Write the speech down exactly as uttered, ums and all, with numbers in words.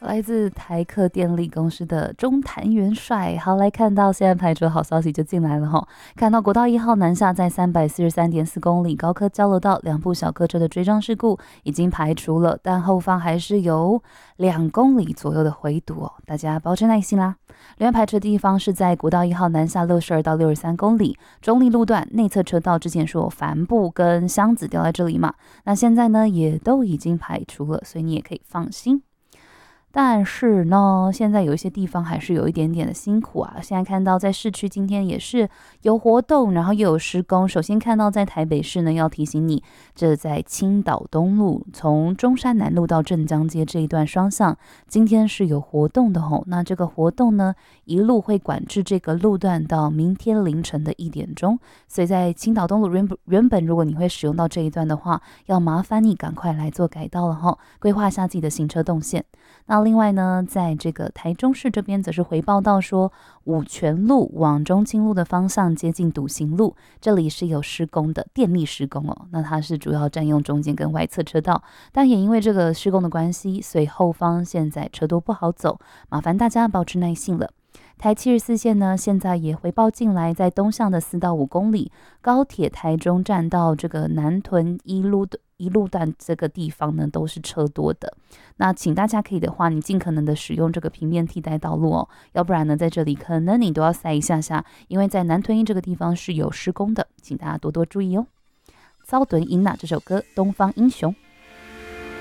来自台客电力公司的中坛元帅。好，来看到现在排除好消息就进来了哈，看到国道一号南下在三百四十三点四公里高科交流道两部小客车的追撞事故已经排除了，但后方还是有两公里左右的回堵哦，大家保持耐心啦。另外排除的地方是在国道一号南下六十二到六十三公里中立路段内侧车道，之前说有帆布跟箱子掉在这里嘛，那现在呢也都已经排除了，所以你也可以放心。但是呢，现在有一些地方还是有一点点的辛苦啊。现在看到在市区今天也是有活动，然后又有施工。首先看到在台北市呢，要提醒你，这在青岛东路从中山南路到镇江街这一段双向，今天是有活动的吼。那这个活动呢，一路会管制这个路段到明天凌晨的一点钟。所以在青岛东路原本原本如果你会使用到这一段的话，要麻烦你赶快来做改道了吼，规划一下自己的行车动线。那另外呢，在这个台中市这边则是回报到说，五权路往中清路的方向接近笃行路，这里是有施工的电力施工哦。那它是主要占用中间跟外侧车道，但也因为这个施工的关系，所以后方现在车多不好走，麻烦大家保持耐性了。台七十四线呢，现在也回报进来，在东向的四到五公里，高铁台中站到这个南屯一路的一路段这个地方呢，都是车多的。那请大家可以的话，你尽可能的使用这个平面替代道路哦，要不然呢，在这里可能你都要塞一下下，因为在南屯一这个地方是有施工的，请大家多多注意哦。遭顿音娜这首歌《东方英雄》。